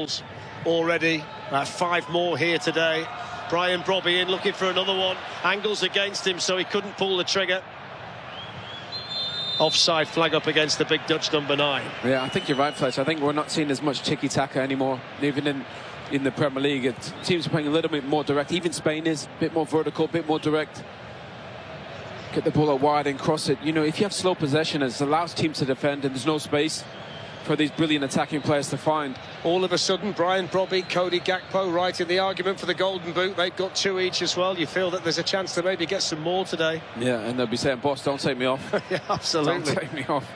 goals already. 5 more here today. Brian Brobby in looking for another one. Angles against him, so he couldn't pull the trigger. Offside flag up against the big Dutch number 9. Yeah, I think you're right, Fletch. I think we're not seeing as much tiki-taka anymore. Even in the Premier League, it seems playing a little bit more direct. Even Spain is a bit more vertical, a bit more direct. Get the ball out wide and cross it. You know, if you have slow possession, it allows teams to defend and there's no space for these brilliant attacking players to find. All of a sudden, Brian Brobby, Cody Gakpo right in the argument for the Golden Boot. They've got 2 each as well. You feel that there's a chance to maybe get some more today. Yeah, and they'll be saying, boss, don't take me off. Yeah, absolutely. Don't take me off.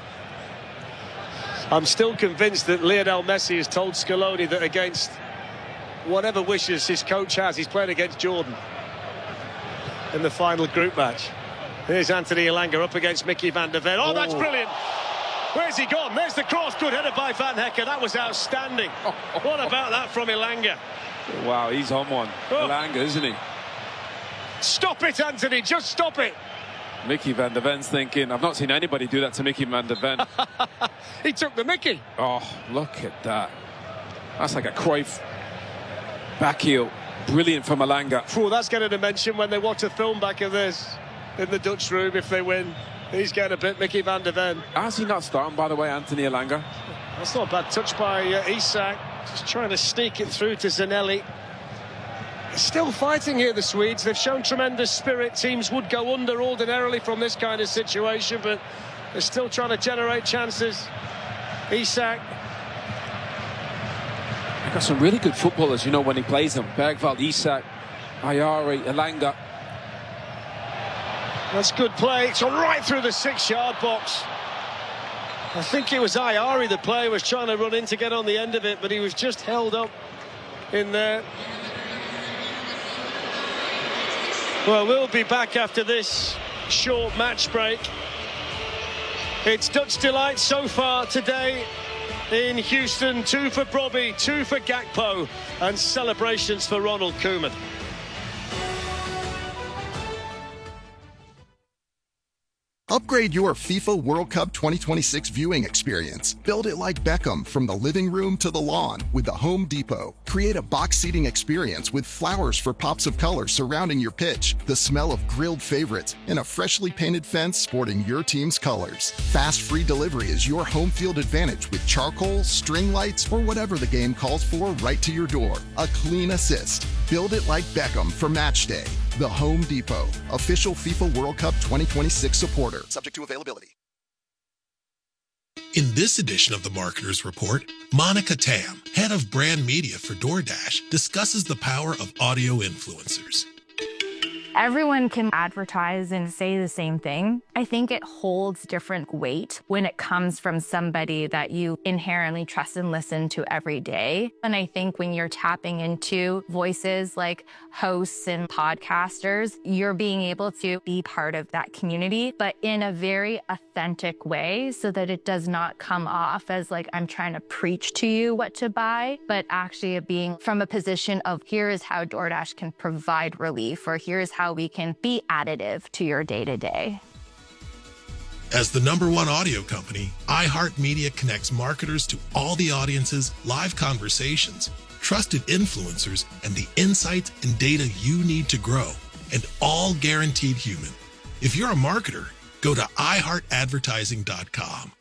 I'm still convinced that Lionel Messi has told Scaloni that against whatever wishes his coach has, he's playing against Jordan in the final group match. Here's Anthony Elanga up against Mickey van der Ven. Oh, that's brilliant. Where's he gone? There's the cross. Good header by Van Hekken. That was outstanding. What about that from Elanga? Wow, he's on one. Elanga, isn't he? Stop it, Anthony. Just stop it. Mickey van der Ven's thinking, I've not seen anybody do that to Mickey van der Ven. He took the Mickey. Oh, look at that. That's like a Cruyff back heel. Brilliant from Elanga. Oh, that's getting a mention when they watch a film back of this in the Dutch room if they win. He's getting a bit Mickey van der Ven. How's he not starting, by the way, Anthony Elanga? That's not a bad touch by Isak. Just trying to sneak it through to Zanelli. Still fighting here, the Swedes. They've shown tremendous spirit. Teams would go under ordinarily from this kind of situation, but they're still trying to generate chances. Isak. They've got some really good footballers, you know, when he plays them. Bergvall, Isak, Ayari, Elanga. That's good play. It's right through the 6-yard box. I think it was Ayari, the player, was trying to run in to get on the end of it, but he was just held up in there. Well, we'll be back after this short match break. It's Dutch delight so far today in Houston. 2 for Brobby, 2 for Gakpo, and celebrations for Ronald Koeman. Upgrade your FIFA World Cup 2026 viewing experience. Build it like Beckham from the living room to the lawn with the Home Depot. Create a box seating experience with flowers for pops of color surrounding your pitch, the smell of grilled favorites, and a freshly painted fence sporting your team's colors. Fast free delivery is your home field advantage with charcoal, string lights, or whatever the game calls for right to your door. A clean assist. Build it like Beckham for match day. The Home Depot, official FIFA World Cup 2026 supporter. Subject to availability. In this edition of the Marketer's Report, Monica Tam, head of brand media for DoorDash, discusses the power of audio influencers. Everyone can advertise and say the same thing. I think it holds different weight when it comes from somebody that you inherently trust and listen to every day. And I think when you're tapping into voices like hosts and podcasters, you're being able to be part of that community, but in a very authentic way so that it does not come off as like I'm trying to preach to you what to buy, but actually being from a position of here is how DoorDash can provide relief, or here's how we can be additive to your day-to-day. As the #1 audio company, iHeartMedia connects marketers to all the audiences, live conversations, trusted influencers, and the insights and data you need to grow, and all guaranteed human. If you're a marketer, go to iHeartAdvertising.com.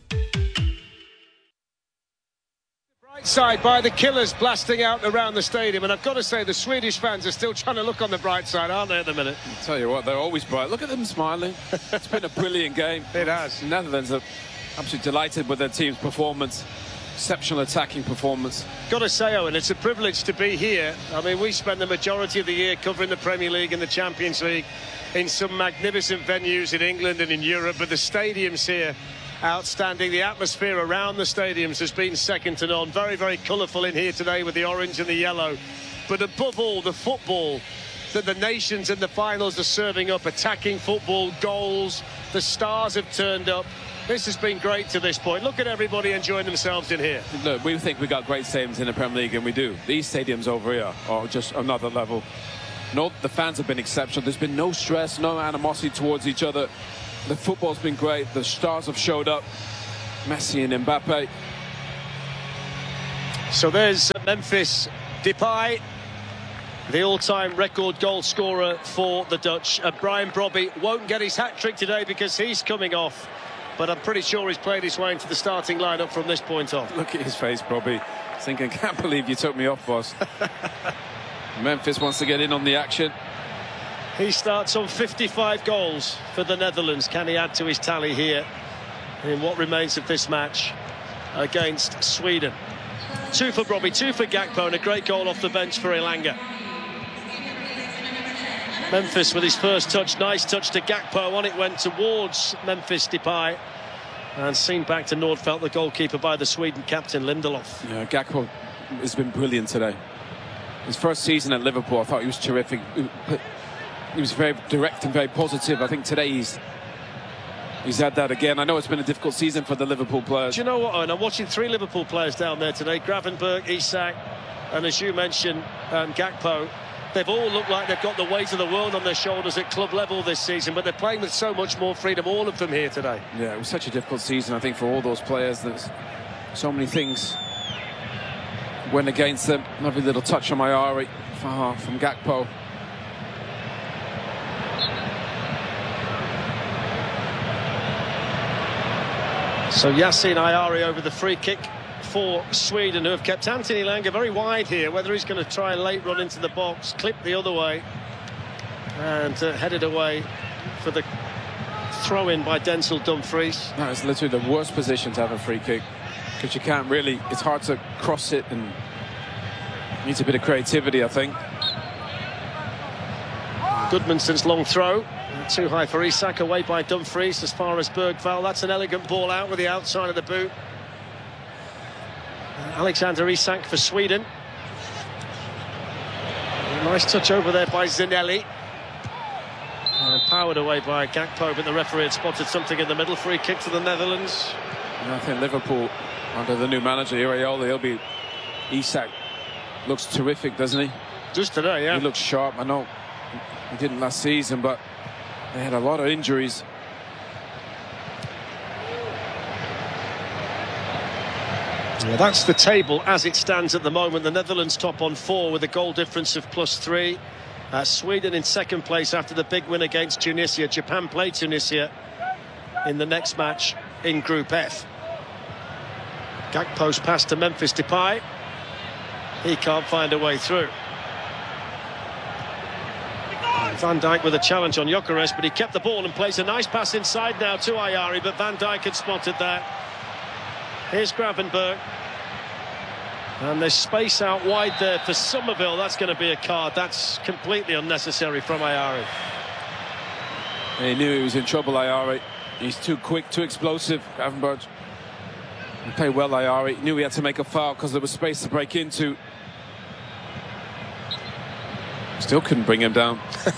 Right side by the Killers blasting out around the stadium, and I've got to say the Swedish fans are still trying to look on the bright side, aren't they, at the minute? I'll tell you what, they're always bright. Look at them smiling. It's been a brilliant game. It has. The Netherlands are absolutely delighted with their team's performance. Exceptional attacking performance. Got to say, Owen, it's a privilege to be here. I mean, we spend the majority of the year covering the Premier League and the Champions League in some magnificent venues in England and in Europe, but the stadiums here, outstanding. The atmosphere around the stadiums has been second to none. Very, very colourful in here today with the orange and the yellow. But above all, the football that the nations in the finals are serving up, attacking football, goals, the stars have turned up. This has been great to this point. Look at everybody enjoying themselves in here. Look, we think we got great stadiums in the Premier League, and we do. These stadiums over here are just another level. No, the fans have been exceptional. There's been no stress, no animosity towards each other. The football's been great. The stars have showed up. Messi and Mbappe. So there's Memphis Depay, the all-time record goal scorer for the Dutch. Brian Brobby won't get his hat-trick today because he's coming off, but I'm pretty sure he's played his way into the starting lineup from this point on. Look at his face, Brobby. Thinking, can't believe you took me off, boss. Memphis wants to get in on the action. He starts on 55 goals for the Netherlands. Can he add to his tally here in what remains of this match against Sweden? 2 for Brobby, 2 for Gakpo, and a great goal off the bench for Elanga. Memphis with his first touch, nice touch to Gakpo. On it went towards Memphis Depay, and seen back to Nordfeldt, the goalkeeper, by the Sweden captain Lindelof. Yeah, Gakpo has been brilliant today. His first season at Liverpool, I thought he was terrific. He was very direct and very positive. I think today he's had that again. I know it's been a difficult season for the Liverpool players. Do you know what, Owen? I'm watching 3 Liverpool players down there today. Gravenberch, Isak, and as you mentioned, Gakpo. They've all looked like they've got the weight of the world on their shoulders at club level this season, but they're playing with so much more freedom, all of them here today. Yeah, it was such a difficult season, I think, for all those players. There's so many things went against them. Lovely little touch on Ayari from Gakpo. So Yassine Ayari over the free kick for Sweden, who have kept Anthony Elanga very wide here. Whether he's going to try a late run into the box, clip the other way, and headed away for the throw-in by Denzel Dumfries. That is literally the worst position to have a free kick, because you can't really, it's hard to cross it, and needs a bit of creativity, I think. Goodmanson's long throw, too high for Isak, away by Dumfries as far as Bergvall. That's an elegant ball out with the outside of the boot. Alexander Isak for Sweden. Nice touch over there by Zanelli. And powered away by Gakpo, but the referee had spotted something in the middle. Free kick to the Netherlands. And I think Liverpool, under the new manager, Iraola, Isak looks terrific, doesn't he? Just today, yeah. He looks sharp. I know he didn't last season, but they had a lot of injuries. Yeah, that's the table as it stands at the moment. The Netherlands top on 4 with a goal difference of +3. Sweden in second place after the big win against Tunisia. Japan play Tunisia in the next match in Group F. Gakpo's pass to Memphis Depay. He can't find a way through. Van Dijk with a challenge on Gyökeres, but he kept the ball and plays a nice pass inside now to Ayari, but Van Dijk had spotted that. Here's Gravenberch. And there's space out wide there for Somerville. That's going to be a card. That's completely unnecessary from Ayari. He knew he was in trouble, Ayari. He's too quick, too explosive, Gravenberch. He played well, Ayari. He knew he had to make a foul because there was space to break into. Still couldn't bring him down.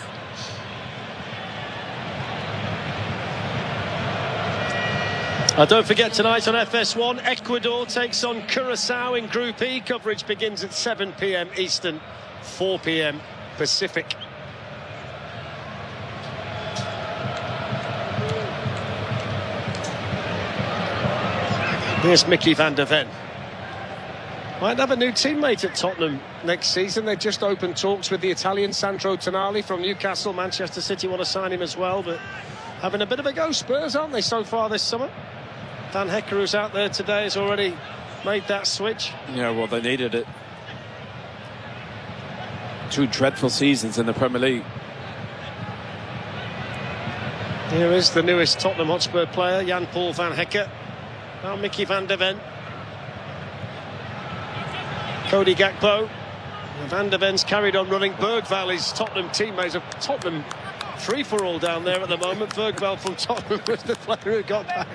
Don't forget tonight on FS1, Ecuador takes on Curacao in Group E. Coverage begins at 7 p.m. Eastern, 4 p.m. Pacific. Here's Mickey van der Ven. Might have a new teammate at Tottenham next season. They just opened talks with the Italian Sandro Tonali from Newcastle. Manchester City want to sign him as well, but having a bit of a go, Spurs, aren't they, so far this summer? Van Hecke, who's out there today, has already made that switch. Yeah, well, they needed it. 2 dreadful seasons in the Premier League. Here is the newest Tottenham Hotspur player, Jan-Paul Van Hecke. Now Mickey van der Ven. Cody Gakpo. Van der Ven's carried on running. Bergvall is Tottenham teammate. A Tottenham free-for-all down there at the moment. Bergvall from Tottenham was the player who got back.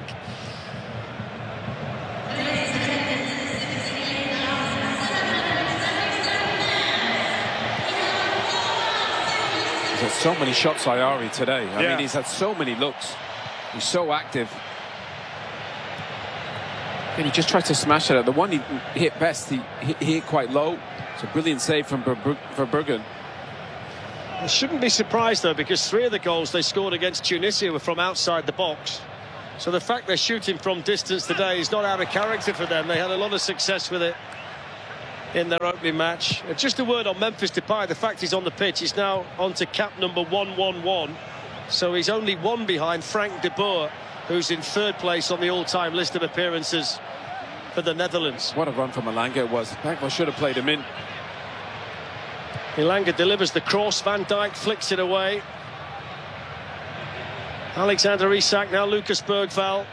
He's had so many shots, Ayari, today. I mean, he's had so many looks. He's so active. And he just tried to smash it out. The one he hit best, he hit quite low. It's a brilliant save from Verbruggen. I shouldn't be surprised, though, because 3 of the goals they scored against Tunisia were from outside the box. So the fact they're shooting from distance today is not out of character for them. They had a lot of success with it in their opening match. Just a word on Memphis Depay. The fact he's on the pitch, he's now on to cap number 111. So he's only one behind Frank de Boer, who's in third place on the all-time list of appearances for the Netherlands. What a run from Elanga it was. Bakwa should have played him in. Elanga delivers the cross. Van Dijk flicks it away. Alexander Isak, now Lucas Bergvall.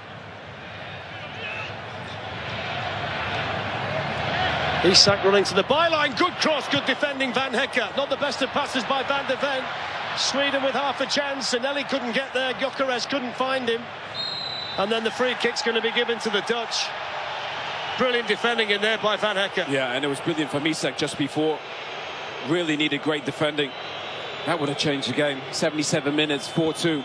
Isak running to the byline. Good cross, good defending Van Hecke. Not the best of passes by Van de Ven. Sweden with half a chance. Sanelli couldn't get there. Gyökeres couldn't find him. And then the free kick's going to be given to the Dutch. Brilliant defending in there by Van Hecke. Yeah, and it was brilliant from Isak just before. Really needed great defending. That would have changed the game. 77 minutes, 4-2.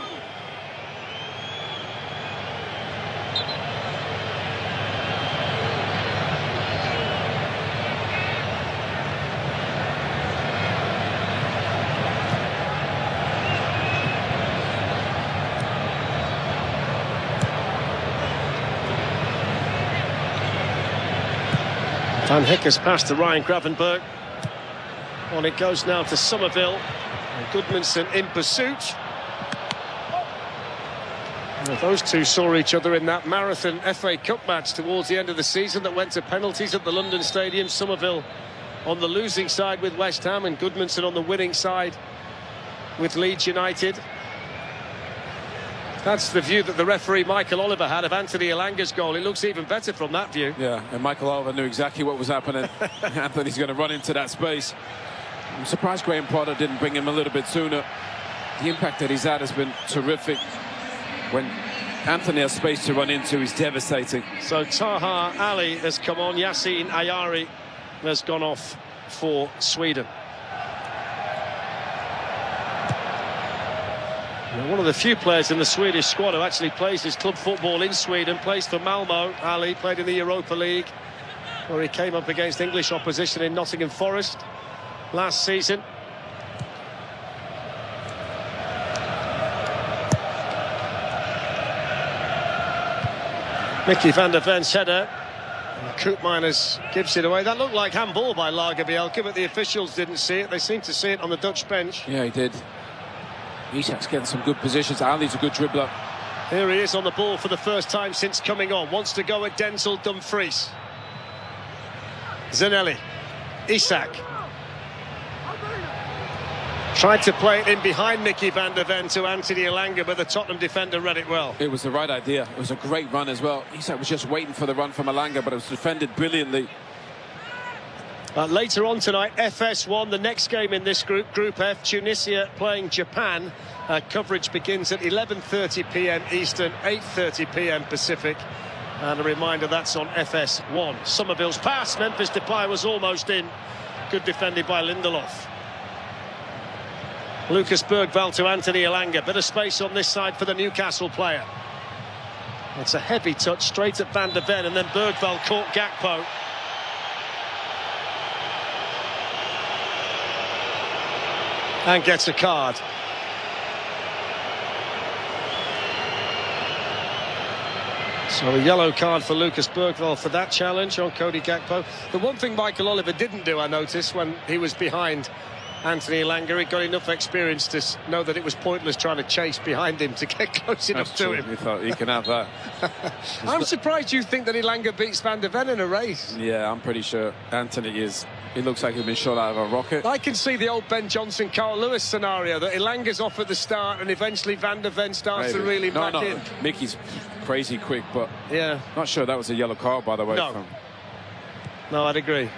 Van Hecke's pass to Ryan Gravenberch. On it goes now to Somerville. And Goodmanson in pursuit. Well, those two saw each other in that marathon FA Cup match towards the end of the season that went to penalties at the London Stadium. Somerville on the losing side with West Ham and Goodmanson on the winning side with Leeds United. That's the view that the referee Michael Oliver had of Anthony Elanga's goal. It looks even better from that view. Yeah, and Michael Oliver knew exactly what was happening. Anthony's going to run into that space. I'm surprised Graham Potter didn't bring him a little bit sooner. The impact that he's had has been terrific. When Anthony has space to run into, he's devastating. So Taha Ali has come on. Yassine Ayari has gone off for Sweden. One of the few players in the Swedish squad who actually plays his club football in Sweden, plays for Malmo. Ali played in the Europa League, where he came up against English opposition in Nottingham Forest last season. Mickey van der Ven's header. Koopmeiners gives it away. That looked like handball by Lagerbielke, but the officials didn't see it. They seemed to see it on the Dutch bench. Yeah, he did. Isak's getting some good positions. Ali's a good dribbler. Here he is on the ball for the first time since coming on. Wants to go at Denzel Dumfries. Zanelli. Isak. Tried to play it in behind Mickey van der Ven to Anthony Elanga, but the Tottenham defender read it well. It was the right idea. It was a great run as well. Isak was just waiting for the run from Elanga, but it was defended brilliantly. Later on tonight, FS1, the next game in this group, Group F, Tunisia playing Japan. Coverage begins at 11:30 p.m. Eastern, 8:30 p.m. Pacific. And a reminder, that's on FS1. Somerville's pass, Memphis Depay was almost in. Good defended by Lindelof. Lucas Bergvall to Anthony Elanga. Bit of space on this side for the Newcastle player. It's a heavy touch straight at Van der Ven, and then Bergvall caught Gakpo. And gets a card. So a yellow card for Lucas Bergvall for that challenge on Cody Gakpo. The one thing Michael Oliver didn't do, I noticed, when he was behind Anthony Elanga, he got enough experience to know that it was pointless trying to chase behind him to get close enough to him. He thought he can have that. I'm surprised you think that Elanga beats Van der Ven in a race. Yeah, I'm pretty sure Anthony is. He looks like he's been shot out of a rocket. I can see the old Ben Johnson, Carl Lewis scenario, that Elanga's off at the start and eventually Van der Ven starts to really back in. Mickey's crazy quick, but yeah, not sure that was a yellow card, by the way. No, I'd agree.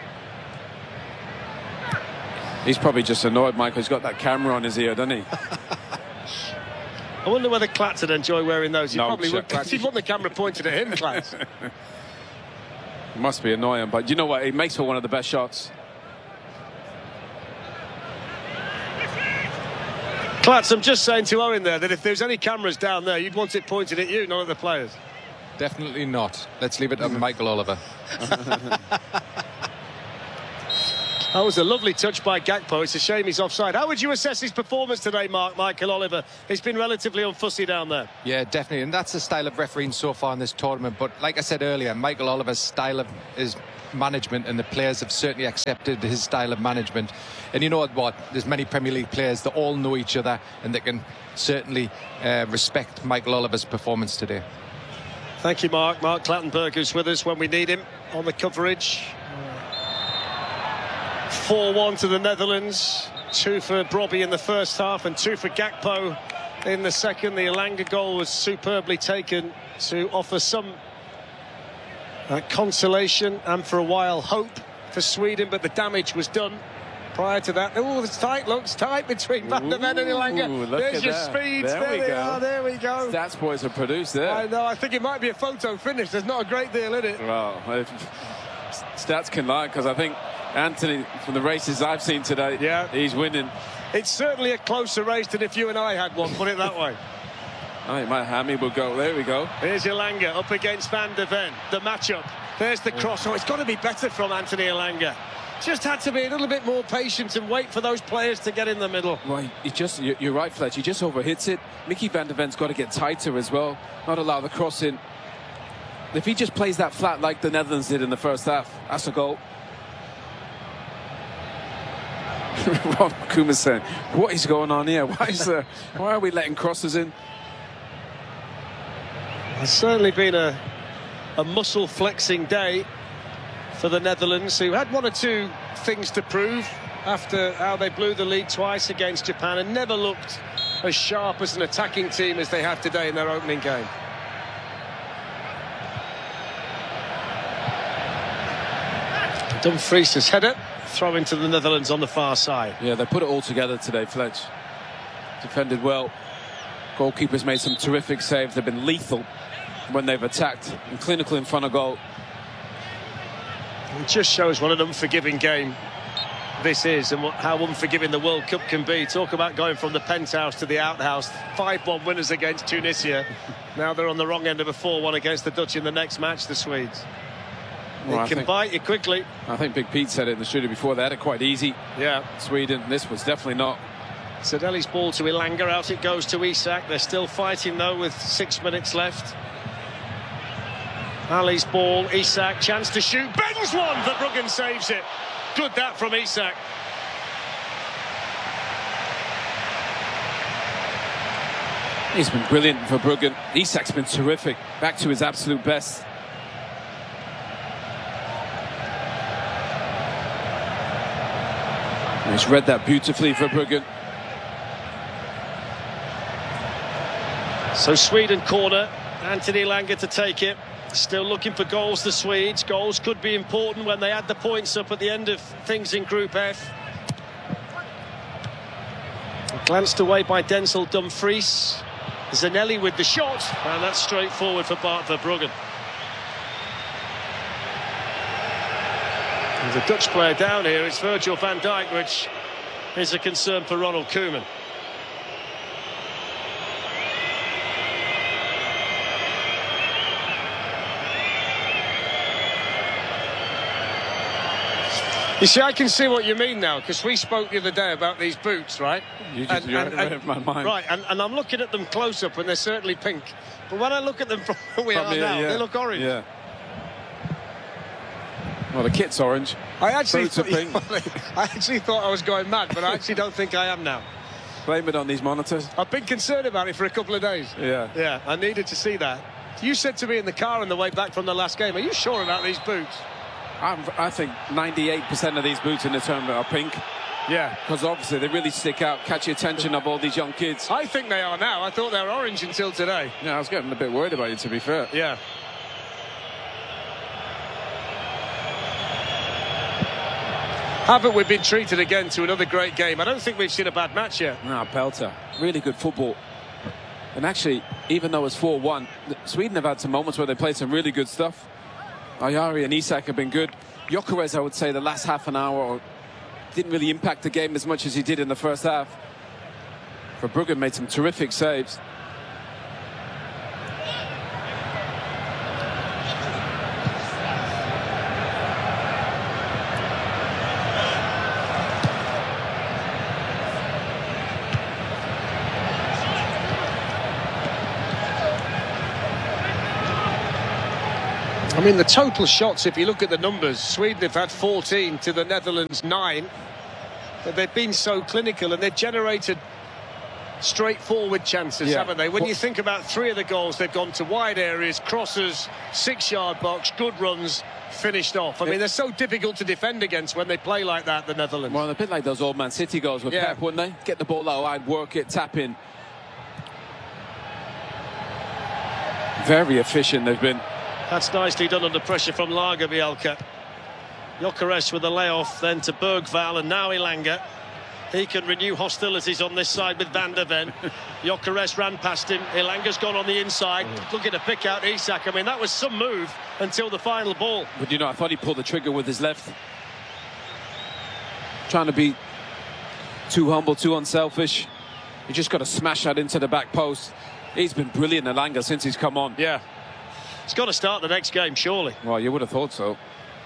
He's probably just annoyed, Michael. He's got that camera on his ear, doesn't he? I wonder whether Klatz would enjoy wearing those. He probably would. Klatz. He'd want the camera pointed at him, Klatz. Must be annoying, but you know what? He makes for one of the best shots. Klatz, I'm just saying to Owen there that if there's any cameras down there, you'd want it pointed at you, not at the players. Definitely not. Let's leave it to Michael Oliver. That was a lovely touch by Gakpo. It's a shame he's offside. How would you assess his performance today, Michael Oliver? He's been relatively unfussy down there. Yeah, definitely. And that's the style of refereeing so far in this tournament. But like I said earlier, Michael Oliver's style is management, and the players have certainly accepted his style of management. And you know what? There's many Premier League players that all know each other, and they can certainly respect Michael Oliver's performance today. Thank you, Mark. Mark Clattenburg, who's with us when we need him on the coverage. 4-1 to the Netherlands. 2 for Brobbey in the first half and 2 for Gakpo in the second. The Elanga goal was superbly taken to offer some consolation and for a while hope for Sweden, but the damage was done prior to that. Oh, it's tight, looks tight between Van der Ven and Elanga. There's your speed. There we go. Stats boys are produced there. I know, I think it might be a photo finish. There's not a great deal in it. Well, stats can lie, because I think Anthony, from the races I've seen today, he's winning. It's certainly a closer race than if you and I had one, put it that way. I think my hammy will go. There we go. Here's Elanga up against Van der Ven. The matchup. There's the cross. Oh, it's got to be better from Anthony Elanga. Just had to be a little bit more patient and wait for those players to get in the middle. Well, you're right, Fletch. He just overhits it. Mickey Van der Ven's got to get tighter as well. Not allow the cross in. If he just plays that flat like the Netherlands did in the first half, that's a goal. Rob Kuma's saying, what is going on here? Why are we letting crosses in? It's certainly been a muscle flexing day for the Netherlands, who had 1 or 2 things to prove after how they blew the lead twice against Japan and never looked as sharp as an attacking team as they have today in their opening game. Dumfries' header, throw into the Netherlands on the far side. Yeah, they put it all together today, Fletch. Defended well. Goalkeepers made some terrific saves. They've been lethal when they've attacked and clinical in front of goal. It just shows what an unforgiving game this is and how unforgiving the World Cup can be. Talk about going from the penthouse to the outhouse. 5-1 winners against Tunisia. Now they're on the wrong end of a 4-1 against the Dutch in the next match, the Swedes. Well, it can bite you quickly. I think Big Pete said it in the studio before. They had it quite easy. Yeah. Sweden, this was definitely not. Sadelli's ball to Elanga, out it goes to Isak. They're still fighting though with 6 minutes left. Ali's ball, Isak, chance to shoot, bends one, Verbruggen saves it. Good that from Isak. He's been brilliant for Verbruggen. Isak's been terrific, back to his absolute best. He's read that beautifully for Verbruggen. So Sweden corner, Anthony Elanga to take it. Still looking for goals, the Swedes. Goals could be important when they add the points up at the end of things in Group F. Glanced away by Denzel Dumfries. Zanelli with the shot, and that's straightforward for Bart Verbruggen. There's a Dutch player down here, it's Virgil van Dijk, which is a concern for Ronald Koeman. You see, I can see what you mean now, because we spoke the other day about these boots, right? You're read of my mind. Right, and I'm looking at them close up, and they're certainly pink. But when I look at them from where we are now, they look orange. Yeah. Well, the kit's orange. I actually thought I was going mad, but I actually don't think I am now. Blame it on these monitors. I've been concerned about it for a couple of days. Yeah, I needed to see that. You said to me in the car on the way back from the last game, are you sure about these boots? I think 98% of these boots in the tournament are pink. Yeah. Because obviously they really stick out, catch the attention of all these young kids. I think they are now. I thought they were orange until today. Yeah, I was getting a bit worried about you, to be fair. Yeah. Haven't we been treated again to another great game? I don't think we've seen a bad match yet. No, belter. Really good football. And actually, even though it's 4-1, Sweden have had some moments where they played some really good stuff. Ayari and Isak have been good. Gyökeres, I would say, the last half an hour didn't really impact the game as much as he did in the first half. Verbruggen made some terrific saves. I mean, the total shots, if you look at the numbers, Sweden have had 14 to the Netherlands 9. But they've been so clinical and they've generated straightforward chances, haven't they? When you think about 3 of the goals, they've gone to wide areas, crosses, 6-yard box, good runs, finished off. I mean, they're so difficult to defend against when they play like that, the Netherlands. Well, a bit like those old Man City goals with Pep, wouldn't they? Get the ball out wide, work it, tap in. Very efficient they've been. That's nicely done under pressure from Lagerbielke. Gyökeres with a layoff, then to Bergvall, and now Elanga. He can renew hostilities on this side with Van der Ven. Gyökeres ran past him. Elanga's gone on the inside, looking to pick out Isak. I mean, that was some move until the final ball. But, you know, I thought he pulled the trigger with his left. Trying to be too humble, too unselfish. You just got to smash that into the back post. He's been brilliant, Elanga, since he's come on. Yeah. He's got to start the next game, surely. Well, you would have thought so.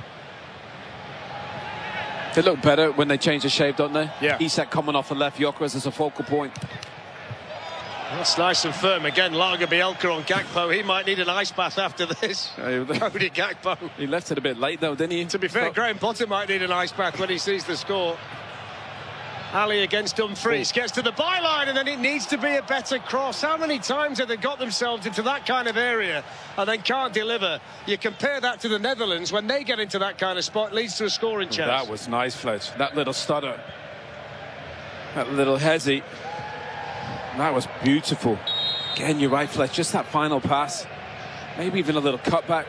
They look better when they change the shape, don't they? Yeah. Isak coming off the left, Gyökeres as a focal point. That's nice and firm. Again, Lagerbielke on Gakpo. He might need an ice bath after this. Cody Gakpo. He left it a bit late, though, didn't he? To be fair, Graham Potter might need an ice bath when he sees the score. Ali against Dumfries, gets to the byline, and then it needs to be a better cross. How many times have they got themselves into that kind of area and then can't deliver? You compare that to the Netherlands, when they get into that kind of spot, leads to a scoring chance. That was nice, Fletch. That little stutter. That little hezzy. That was beautiful. Again, you're right, Fletch. Just that final pass. Maybe even a little cutback.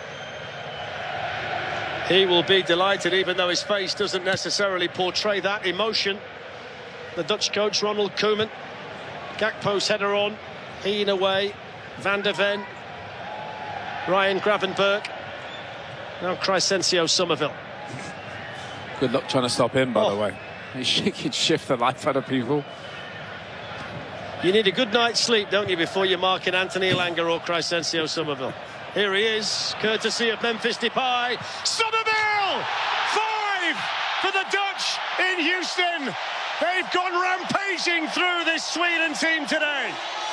He will be delighted, even though his face doesn't necessarily portray that emotion. The Dutch coach, Ronald Koeman. Gakpo's header on. Heen away. Van der Ven. Ryan Gravenberch. Now Crescencio Somerville. Good luck trying to stop him, by the way. He can shift the life out of people. You need a good night's sleep, don't you, before you're marking Anthony Elanga or Crescencio Somerville. Here he is, courtesy of Memphis Depay. Somerville! 5 for the Dutch in Houston. They've gone rampaging through this Sweden team today.